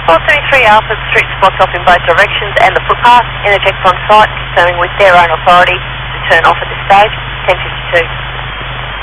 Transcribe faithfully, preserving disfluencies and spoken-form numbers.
four three three Alpha, streets blocked off in both directions and the footpath. Interject on site, confirming with their own authority to turn off at this stage. ten fifty-two.